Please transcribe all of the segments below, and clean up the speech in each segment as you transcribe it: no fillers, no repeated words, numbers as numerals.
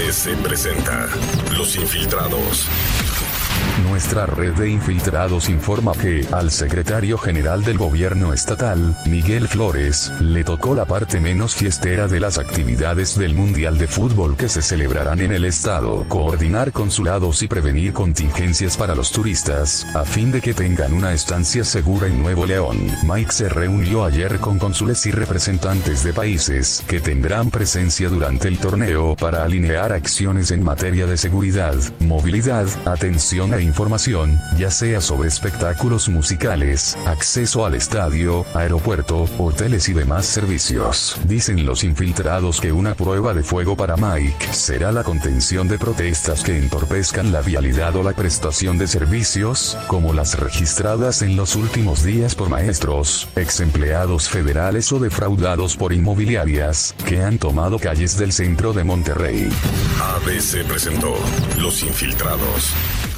ABC presenta Los Infiltrados. Nuestra red de infiltrados informa que, al secretario general del gobierno estatal, Miguel Flores, le tocó la parte menos fiestera de las actividades del Mundial de Fútbol que se celebrarán en el estado, coordinar consulados y prevenir contingencias para los turistas, a fin de que tengan una estancia segura en Nuevo León. Mike se reunió ayer con cónsules y representantes de países que tendrán presencia durante el torneo para alinear acciones en materia de seguridad, movilidad, atención e información, ya sea sobre espectáculos musicales, acceso al estadio, aeropuerto, hoteles y demás servicios. Dicen los infiltrados que una prueba de fuego para Mike será la contención de protestas que entorpezcan la vialidad o la prestación de servicios, como las registradas en los últimos días por maestros, ex empleados federales o defraudados por inmobiliarias, que han tomado calles del centro de Monterrey. ABC presentó Los Infiltrados.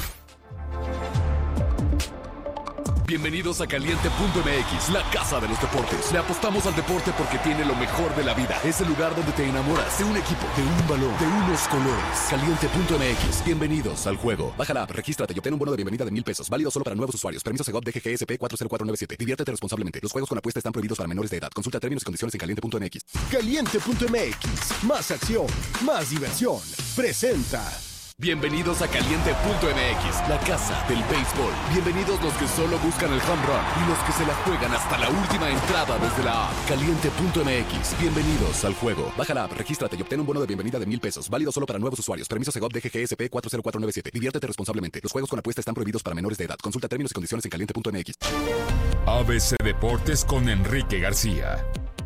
Bienvenidos a Caliente.mx, la casa de los deportes. Le apostamos al deporte porque tiene lo mejor de la vida. Es el lugar donde te enamoras de un equipo, de un balón, de unos colores. Caliente.mx, bienvenidos al juego. Baja la app, regístrate y obtén un bono de bienvenida de $1,000. Válido solo para nuevos usuarios. Permiso Segov DGGSP 40497. Diviértete responsablemente. Los juegos con apuesta están prohibidos para menores de edad. Consulta términos y condiciones en Caliente.mx. Caliente.mx, más acción, más diversión. Presenta. Bienvenidos a Caliente.mx, la casa del béisbol. Bienvenidos los que solo buscan el home run y los que se la juegan hasta la última entrada desde la app. Caliente.mx, bienvenidos al juego. Baja la app, regístrate y obtén un bono de bienvenida de $1,000. Válido solo para nuevos usuarios. Permiso Segov DGGSP 40497. Diviértete responsablemente. Los juegos con apuesta están prohibidos para menores de edad. Consulta términos y condiciones en Caliente.mx. ABC Deportes con Enrique García.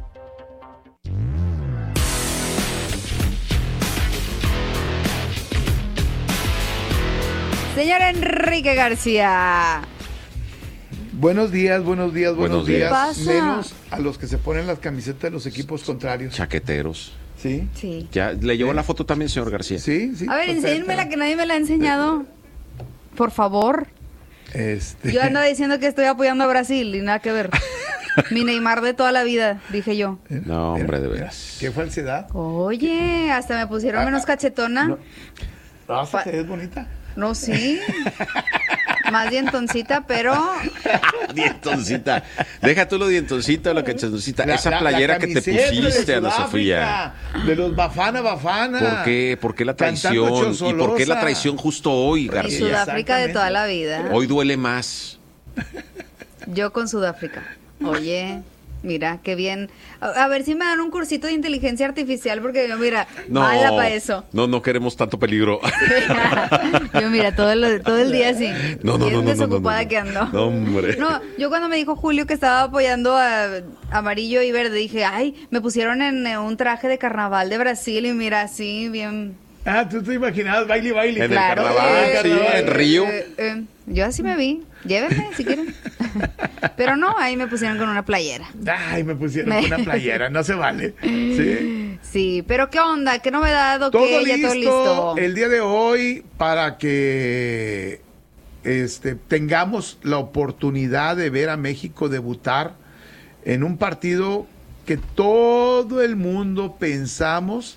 Señor Enrique García. Buenos días. ¿Qué pasa? Menos a los que se ponen las camisetas de los equipos contrarios. Chaqueteros. ¿Sí? Sí. Ya le llevó la foto también, señor García. Sí. A ver, enséñenme la que nadie me la ha enseñado. Por favor. Yo ando diciendo que estoy apoyando a Brasil y nada que ver. Mi Neymar de toda la vida, dije yo. No, hombre, de veras. Qué falsedad. Oye, hasta me pusieron menos cachetona. No. Hasta que es bonita. No, sí. Más dientoncita, pero... Dientoncita. Deja tú lo dientoncita o lo cachetoncita. Esa playera que te pusiste, Ana Sofía. De los Bafana. ¿Por qué? ¿Por qué la traición? ¿Y por qué la traición justo hoy, Y García? Sudáfrica de toda la vida. Hoy duele más. Yo con Sudáfrica. Oye, mira, qué bien. A ver si me dan un cursito de inteligencia artificial, porque yo, mira, mala para eso. No queremos tanto peligro. Yo, mira, todo el día así. No. Bien desocupada que ando. No, hombre. No, yo cuando me dijo Julio que estaba apoyando a amarillo y verde, dije, ay, me pusieron en un traje de carnaval de Brasil y mira, así, bien... Tú te imaginabas baile. En Claro, el carnaval, sí, en Río. Yo así me vi. Llévenme si quieren. Pero no, ahí me pusieron con una playera. Ay, me pusieron con una playera, no se vale. Sí. Sí, pero ¿qué onda? ¿Qué novedad? ¿O Todo qué? listo, Ya todo listo. el día de hoy para que tengamos la oportunidad de ver a México debutar en un partido que todo el mundo pensamos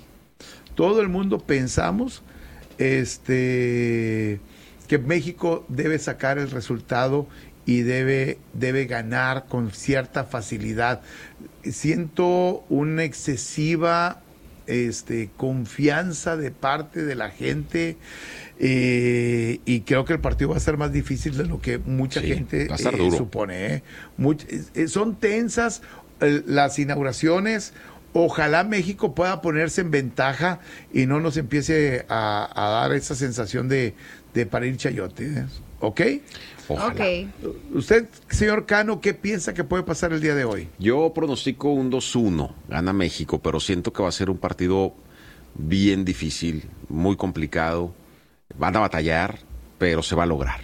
que México debe sacar el resultado y debe ganar con cierta facilidad. Siento una excesiva confianza de parte de la gente y creo que el partido va a ser más difícil de lo que mucha gente va a estar duro. supone. Son tensas las inauguraciones. Ojalá México pueda ponerse en ventaja y no nos empiece a dar esa sensación de parir chayotes. ¿Ok? Ojalá. Ok. Usted, señor Cano, ¿qué piensa que puede pasar el día de hoy? Yo pronostico un 2-1. Gana México, pero siento que va a ser un partido bien difícil, muy complicado. Van a batallar, pero se va a lograr.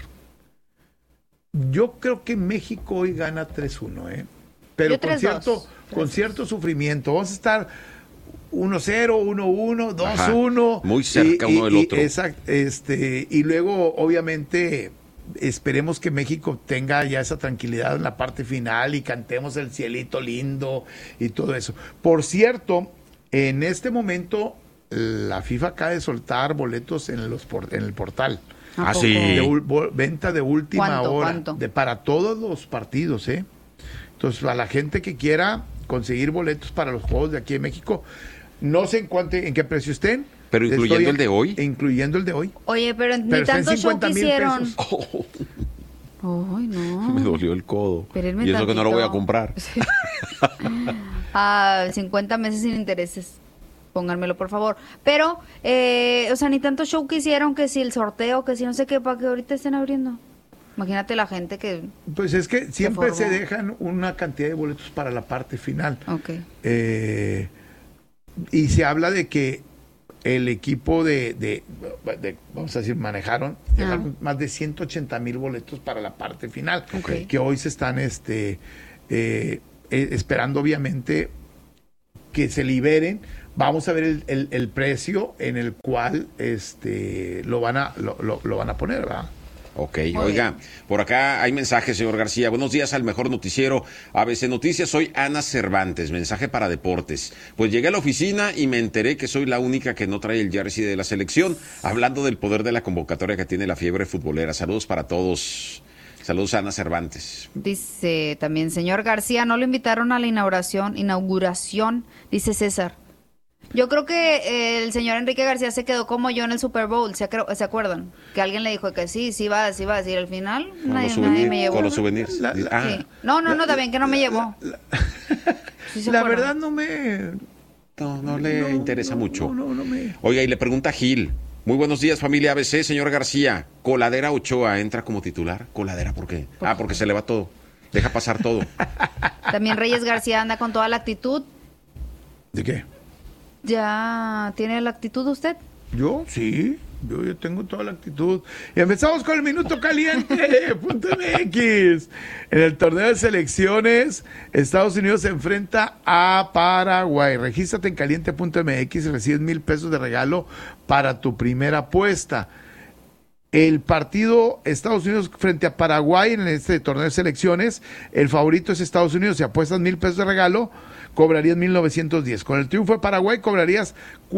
Yo creo que México hoy gana 3-1, pero con cierto sufrimiento. Vamos a estar 1-0, 1-1, 2-1. Ajá, muy cerca uno del otro. Exacto, y luego, obviamente, esperemos que México tenga ya esa tranquilidad en la parte final y cantemos el cielito lindo y todo eso. Por cierto, en este momento la FIFA acaba de soltar boletos en el portal. Sí. Venta de última hora. ¿Cuánto? Para todos los partidos, ¿eh? Entonces, a la gente que quiera conseguir boletos para los juegos de aquí en México, no sé en qué precio estén. ¿Pero incluyendo el de hoy? Incluyendo el de hoy. Oye, pero ni tanto show que hicieron. Oh. Ay, no. Me dolió el codo. Espérenme y eso tantito. que no lo voy a comprar. Sí. 50 meses sin intereses. Pónganmelo, por favor. Pero, o sea, ni tanto show que hicieron, que si el sorteo, que si no sé qué, para que ahorita estén abriendo. Imagínate la gente que... Pues es que siempre se dejan una cantidad de boletos para la parte final. Ok. Y se habla de que el equipo de vamos a decir, manejaron más de 180,000 boletos para la parte final. Okay. Que hoy se están esperando, obviamente, que se liberen. Vamos a ver el precio en el cual lo van a poner, ¿verdad? Ok, oiga, por acá hay mensajes, señor García. Buenos días al mejor noticiero ABC Noticias. Soy Ana Cervantes, mensaje para deportes. Pues llegué a la oficina y me enteré que soy la única que no trae el jersey de la selección, hablando del poder de la convocatoria que tiene la fiebre futbolera. Saludos para todos. Saludos a Ana Cervantes. Dice también, señor García, no lo invitaron a la inauguración, dice César. Yo creo que el señor Enrique García se quedó como yo en el Super Bowl, ¿se acuerdan? Que alguien le dijo que sí va a decir al final, nadie me llevó. Con los souvenirs. Sí. No, también que no me llevó. La verdad no me... No le interesa mucho. No me... Oiga, y le pregunta Gil. Muy buenos días, familia ABC, señor García. Coladera Ochoa entra como titular. ¿Coladera por qué? Porque se le va todo. Deja pasar todo. También Reyes García anda con toda la actitud. ¿De qué? ¿Ya tiene la actitud usted? Yo, sí. Yo tengo toda la actitud. Y empezamos con el Minuto Caliente.mx. En el torneo de selecciones, Estados Unidos se enfrenta a Paraguay. Regístrate en Caliente.mx y recibes $1,000 de regalo para tu primera apuesta. El partido Estados Unidos frente a Paraguay en este torneo de selecciones, el favorito es Estados Unidos. Si apuestas $1,000 de regalo, cobrarías 1,910. Con el triunfo de Paraguay cobrarías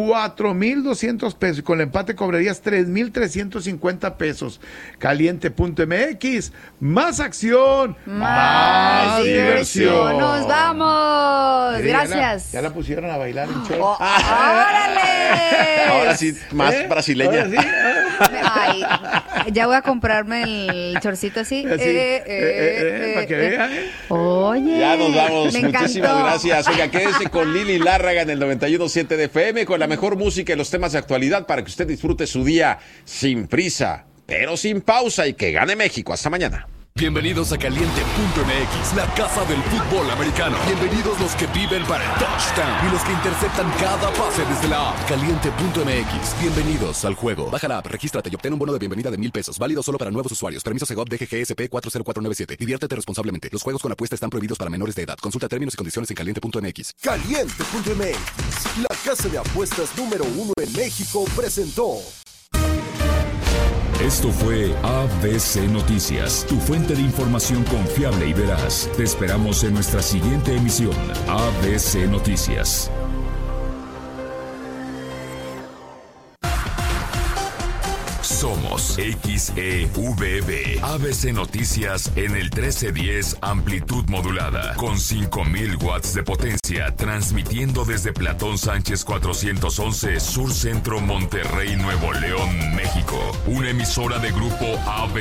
4,200 pesos. Y con el empate cobrarías 3,350 pesos. Caliente.mx. Más acción, más diversión. ¡Nos vamos! Gracias. Ya la pusieron a bailar en short. ¡Órale! Ahora sí, más brasileña. Sí. Ay, ya voy a comprarme el chorcito así. Para que vean. Oye. Ya nos vamos. Muchísimas encantó. gracias. Oiga, quédese con Lili Lárraga en el 91.7 de FM con la mejor música y los temas de actualidad para que usted disfrute su día sin prisa, pero sin pausa y que gane México. Hasta mañana. Bienvenidos a Caliente.mx, la casa del fútbol americano. Bienvenidos los que viven para el touchdown y los que interceptan cada pase desde la app. Caliente.mx, bienvenidos al juego. Baja la app, regístrate y obtén un bono de bienvenida de $1,000. Válido solo para nuevos usuarios. Permiso Segov DGGSP 40497. Diviértete responsablemente. Los juegos con apuesta están prohibidos para menores de edad. Consulta términos y condiciones en Caliente.mx. Caliente.mx, la casa de apuestas número 1 en México, presentó. Esto fue ABC Noticias, tu fuente de información confiable y veraz. Te esperamos en nuestra siguiente emisión, ABC Noticias. Somos XEVB, ABC Noticias en el 1310 amplitud modulada, con 5,000 watts de potencia, transmitiendo desde Platón Sánchez 411, Sur Centro, Monterrey, Nuevo León, México. Una emisora de grupo ABC.